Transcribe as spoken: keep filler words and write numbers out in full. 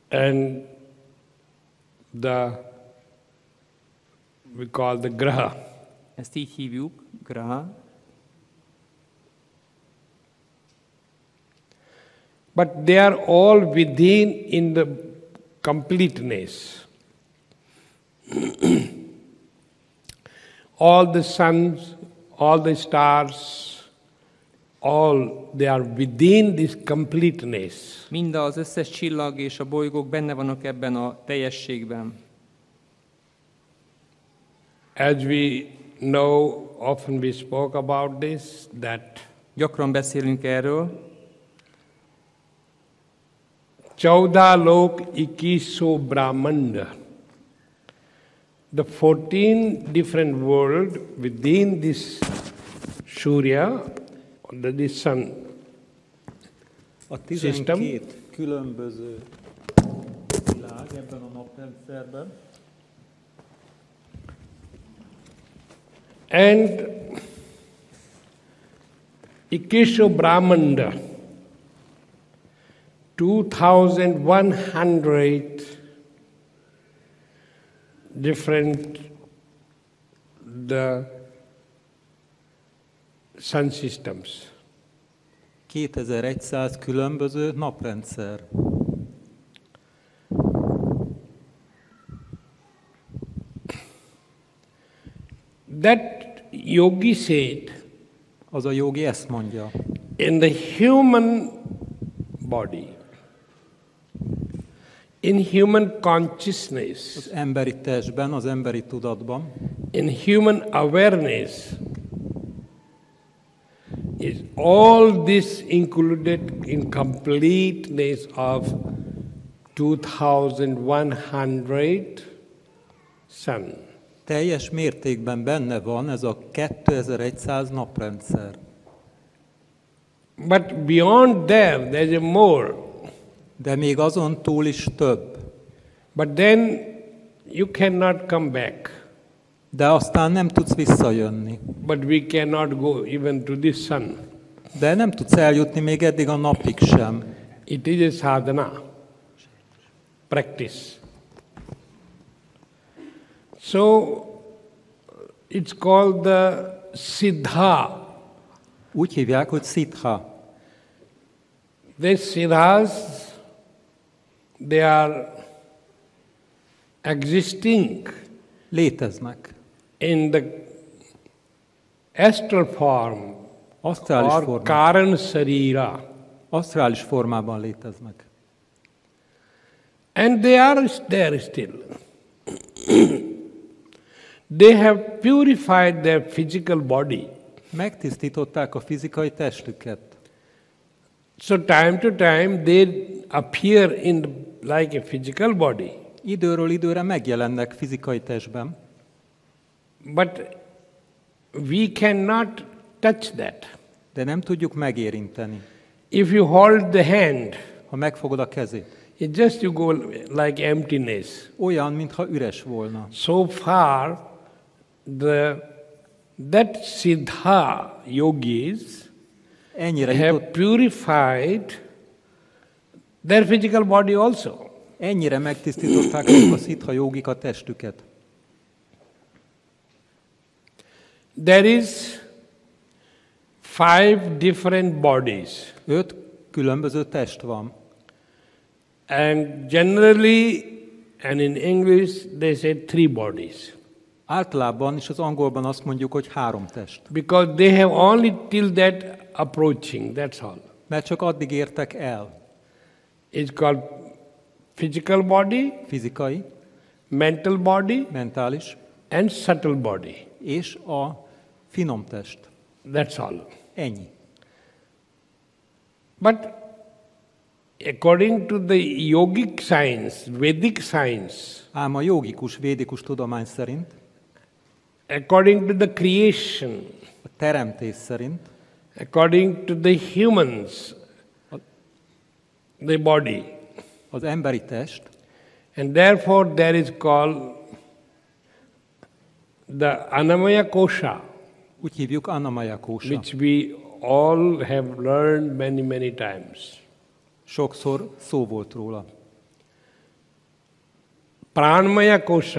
And the we call the graha. Ezt így hívjuk, graha. But they are all within in the completeness. All the suns, all the stars, all they are within this completeness. Mind az összes csillag és a bolygók benne vannak ebben a teljességben. As we know, often we spoke about this, that Gyakran beszélünk erről. Chauda lok ikiso brahmanda. The fourteen different worlds within this Surya, the sun A tizenkét különböző világ ebben a naprendszerben. And Ikesho Brahmanda, two thousand one hundred different the sun systems. kétezer-száz különböző naprendszer. That yogi said, Az a jogi ezt mondja. in the human body, in human consciousness, Az emberi testben, az emberi tudatban, in human awareness, is all this included in completeness of two thousand one hundred sun. teljes mértékben benne van ez a kétezer-száz naprendszer. But beyond there, there's a more. De még azon túl is több. But then you cannot come back. De aztán nem tudsz visszajönni. But we cannot go even to the sun. De nem tudsz eljutni még eddig a napig sem. It is a sadhana, practice. So it's called the siddha. Úgy hívják, hogy siddha. These siddhas, they are existing Léteznek. in the astral form Asztrális or formában. karan sarira. Asztrális formában léteznek. And they are there still. They have purified their physical body. Megtisztították a fizikai testüket. So time to time they appear in the, like a physical body. Időről időre megjelennek fizikai testben, But we cannot touch that. de nem tudjuk megérinteni. If you hold the hand, Ha megfogod a kezét, it just you go like emptiness. olyan, mintha üres volna. So far, the that siddha yogis Ennyire, have jutott, purified their physical body also. ennyire megtisztították azok a sziddha jógik a testüket. There is five different bodies, Öt különböző test van. and generally, and in English, they say three bodies, Általában is az angolban azt mondjuk, hogy három test. because they have only till that approaching. That's all. Mert csak addig értek el. It's called physical body, Fizikai, mental body, mentális and subtle body. és a finom test. That's all. Ennyi. But according to the yogic science, Vedic science, Ám a jogikus, védikus tudomány szerint, according to the creation, a teremtés szerint, according to the humans, the body, az emberi test, and therefore there is called the Annamaya Kosha, úgy hívjuk Annamaya Kósa. which we all have learned many, many times. Sokszor szó volt róla. Pranmaya kosha